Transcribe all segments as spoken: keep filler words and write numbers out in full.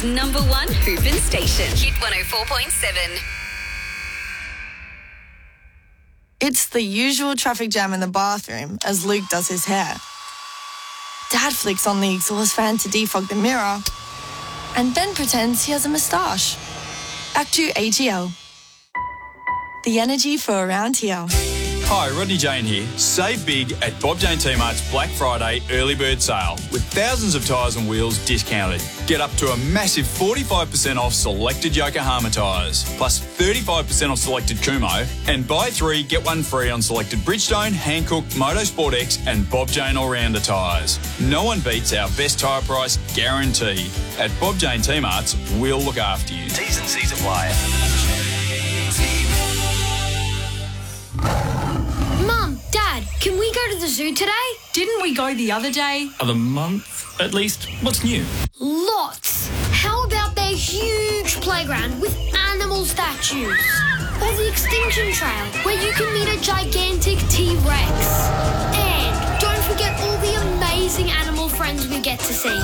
number one hoopin' station. Hit one oh four point seven. It's the usual traffic jam in the bathroom as Luke does his hair. Dad flicks on the exhaust fan to defog the mirror and then pretends he has a moustache. Actu A G L. The energy for around here. Hi, Rodney Jane here. Save big at Bob Jane T-Mart's Black Friday early bird sale with thousands of tyres and wheels discounted. Get up to a massive forty-five percent off selected Yokohama tyres, plus thirty-five percent off selected Kumho, and buy three, get one free on selected Bridgestone, Hankook, Motorsport X and Bob Jane All-Rounder tyres. No one beats our best tyre price guarantee. At Bob Jane T-Mart's, we'll look after you. T's and C's apply. Mum, Dad, can we go to the zoo today? Didn't we go the other day? Other month, at least. What's new? Lots. How about their huge playground with animal statues? Or the Extinction Trail, where you can meet a gigantic T-Rex. And don't forget all the amazing animal friends we get to see.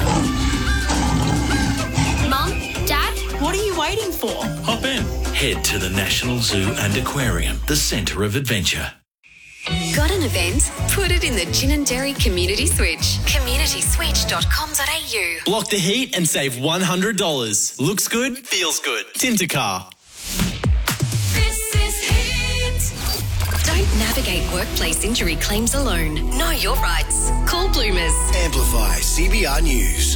Mum, Dad? What are you waiting for? Hop in. Head to the National Zoo and Aquarium, the centre of adventure. Got an event? Put it in the Gin and Dairy Community Switch. community switch dot com dot a u. Block the heat and save one hundred dollars. Looks good, feels good. Tintercar. This is Hit. Don't navigate workplace injury claims alone. Know your rights. Call Bloomers. Amplify C B R News.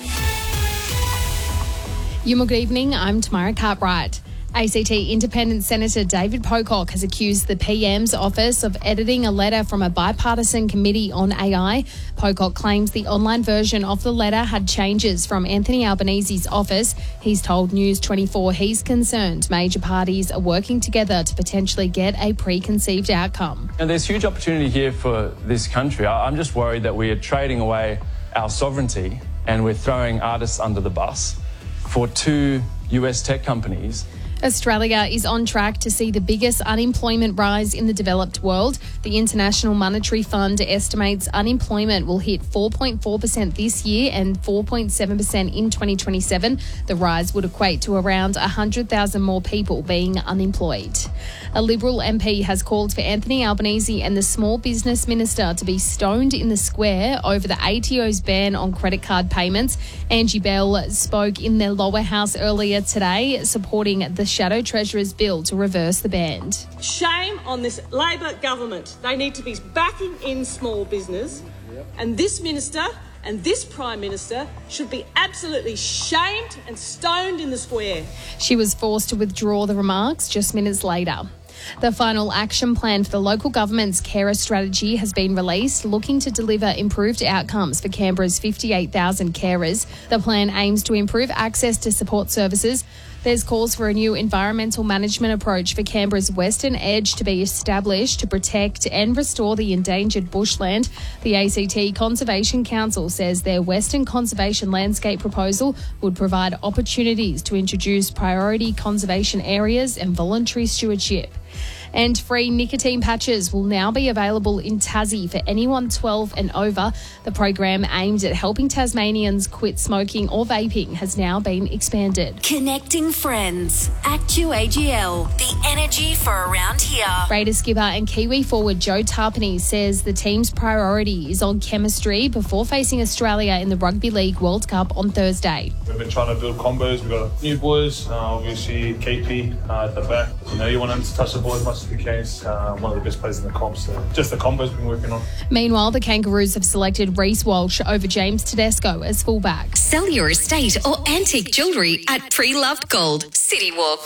Good evening, I'm Tamara Cartwright. A C T Independent Senator David Pocock has accused the P M's office of editing a letter from a bipartisan committee on A I. Pocock claims the online version of the letter had changes from Anthony Albanese's office. He's told News twenty-four he's concerned major parties are working together to potentially get a preconceived outcome. And there's huge opportunity here for this country. I'm just worried that we are trading away our sovereignty and we're throwing artists under the bus for two U S tech companies. Australia is on track to see the biggest unemployment rise in the developed world. The International Monetary Fund estimates unemployment will hit four point four percent this year and four point seven percent in twenty twenty-seven. The rise would equate to around one hundred thousand more people being unemployed. A Liberal M P has called for Anthony Albanese and the Small Business Minister to be stoned in the square over the A T O's ban on credit card payments. Angie Bell spoke in the lower house earlier today, supporting the Shadow Treasurer's bill to reverse the ban. Shame on this Labor government. They need to be backing in small business. And this minister and this Prime Minister should be absolutely shamed and stoned in the square. She was forced to withdraw the remarks just minutes later. The final action plan for the local government's carer strategy has been released, looking to deliver improved outcomes for Canberra's fifty-eight thousand carers. The plan aims to improve access to support services. There's calls for a new environmental management approach for Canberra's western edge to be established to protect and restore the endangered bushland. The A C T Conservation Council says their Western Conservation Landscape proposal would provide opportunities to introduce priority conservation areas and voluntary stewardship. And free nicotine patches will now be available in Tassie for anyone twelve and over. The program aimed at helping Tasmanians quit smoking or vaping has now been expanded. Connecting friends. Actu A G L. The energy for around here. Raiders skipper and Kiwi forward Joe Tarpany says the team's priority is on chemistry before facing Australia in the Rugby League World Cup on Thursday. We've been trying to build combos. We've got new boys, uh, obviously K P uh, at the back. You know, you want them to touch the ball as much as the case. Uh, one of the best players in the comp, so just the combos we've been working on. Meanwhile, the Kangaroos have selected Reece Walsh over James Tedesco as fullback. Sell your estate or antique jewellery at Pre-Loved Gold, City Walk.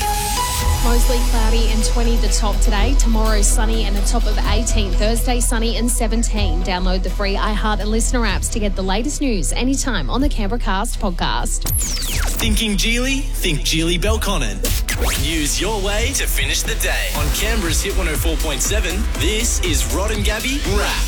Mostly cloudy and twenty the top today. Tomorrow sunny and a top of eighteen. Thursday sunny and seventeen. Download the free iHeart and Listener apps to get the latest news anytime on the Canberra Cast podcast. Thinking Geely? Think Geely Belconnen. Use your way to finish the day. On Canberra's Hit one oh four point seven, this is Rod and Gabby Wrap.